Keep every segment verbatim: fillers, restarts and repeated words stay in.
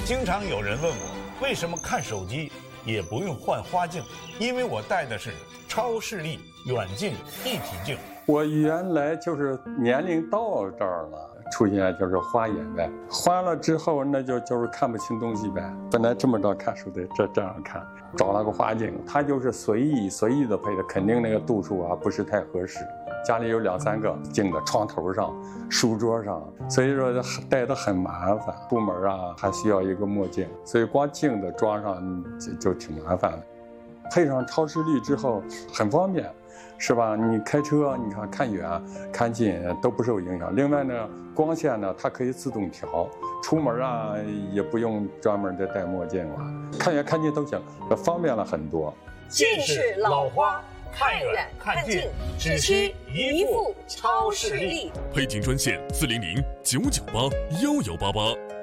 经常有人问我，为什么看手机也不用换花镜？因为我戴的是超视力远近一体镜。 我原来就是年龄到这儿了，出现就是花眼呗，花了之后那就就是看不清东西呗。本来这么着看书得这这样看，找了个花镜，它就是随意随意的配的，肯定那个度数啊不是太合适。家里有两三个镜子，床头上、书桌上，所以说戴的很麻烦。出门啊还需要一个墨镜，所以光镜子装上就就挺麻烦的。配上超视力之后很方便，是吧？你开车，你看看远、看近都不受影响。另外呢，光线呢它可以自动调，出门啊也不用专门的戴墨镜了，看远看近都行，方便了很多。 近视老花。看远看近，只需一副超视力。 配镜专线：四零零九九八幺幺八八。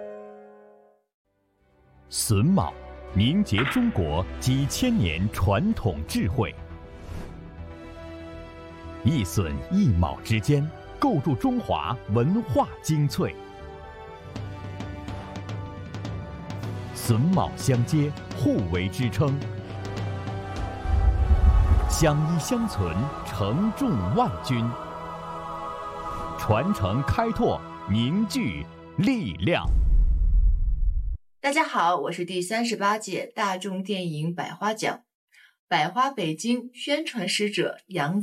榫卯凝结中国几千年传统智慧，一榫一卯之间，构筑中华文化精粹。榫卯相接，互为支撑。相依相存，承重万钧；传承开拓，凝聚力量。 大家好，我是第三十八届大众电影百花奖百花北京宣传使者杨